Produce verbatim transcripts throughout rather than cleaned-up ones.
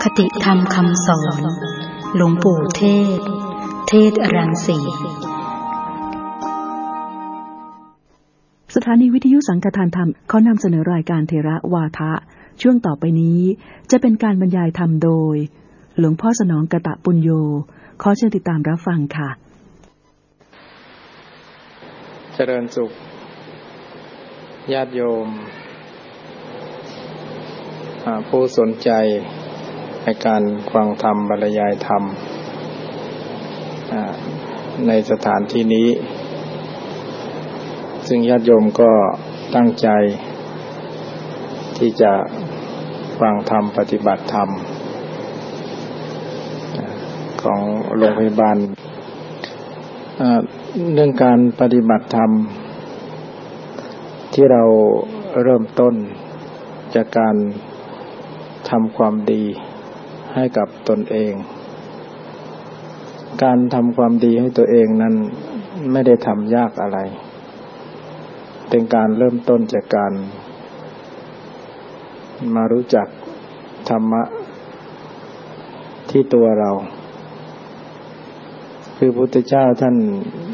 คติธรรมคำสอนหลวงปู่เทศเทศรังสีสถานีวิทยุสังฆทานธรรมขอนำเสนอรายการเทระวาทะช่วงต่อไปนี้จะเป็นการบรรยายธรรมโดยหลวงพ่อสนองกตปุญโญขอเชิญติดตามรับฟังค่ะเจริญสุขญาติโยมผู้สนใจในการฟังธรรมบรรยายธรรมในสถานที่นี้ซึ่งญาติโยมก็ตั้งใจที่จะฟังธรรมปฏิบัติธรรมของโรงพยาบาลเรื่องการปฏิบัติธรรมที่เราเริ่มต้นจากการทำความดีให้กับตนเองการทำความดีให้ตัวเองนั้นไม่ได้ทำยากอะไรเป็นการเริ่มต้นจากการมารู้จักธรรมะที่ตัวเราคือพระพุทธเจ้าท่าน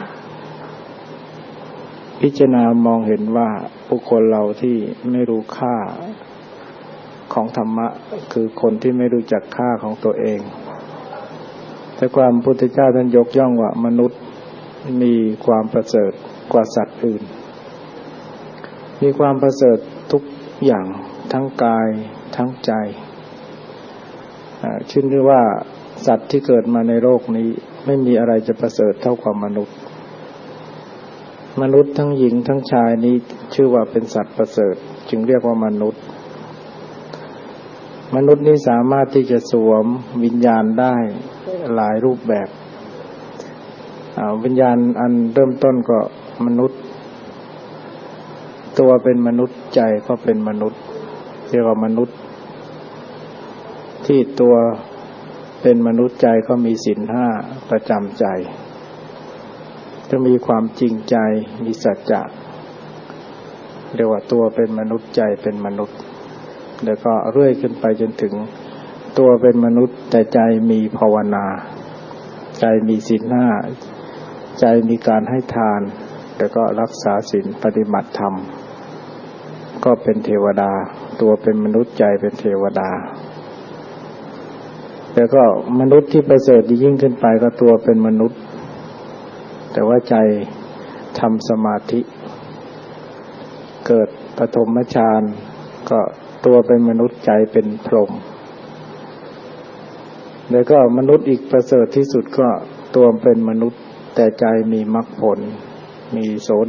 พิจารณามองเห็นว่าบุคคลเราที่ไม่รู้ค่าของธรรมะคือคนที่ไม่รู้จักค่าของตัวเองแต่ความพุทธเจ้าท่านยกย่องว่ามนุษย์มีความประเสริฐกว่าสัตว์อื่นมีความประเสริฐทุกอย่างทั้งกายทั้งใจชื่อเรียกว่าสัตว์ที่เกิดมาในโลกนี้ไม่มีอะไรจะประเสริฐเท่ากับมนุษย์มนุษย์ทั้งหญิงทั้งชายนี้ชื่อว่าเป็นสัตว์ประเสริฐจึงเรียกว่ามนุษย์มนุษย์นี้สามารถที่จะสวมวิญญาณได้หลายรูปแบบวิญญาณอันเริ่มต้นก็มนุษย์ตัวเป็นมนุษย์ใจก็เป็นมนุษย์เรียกว่ามนุษย์ที่ตัวเป็นมนุษย์ใจก็มีศีลห้าประจำใจจะมีความจริงใจมีสัจจะเรียกว่าตัวเป็นมนุษย์ใจเป็นมนุษย์แล้วก็เรื่อยขึ้นไปจนถึงตัวเป็นมนุษย์แต่ใจมีภาวนาใจมีศีลห้าใจมีการให้ทานแล้วก็รักษาศีลปฏิบัติธรรมก็เป็นเทวดาตัวเป็นมนุษย์ใจเป็นเทวดาแล้วก็มนุษย์ที่ประเสริฐยิ่งขึ้นไปก็ตัวเป็นมนุษย์แต่ว่าใจทำสมาธิเกิดปฐมฌานก็ตัวเป็นมนุษย์ใจเป็นพรหมแล้วก็มนุษย์อีกประเสริฐที่สุดก็ตัวเป็นมนุษย์แต่ใจมีมรรคผลมีโส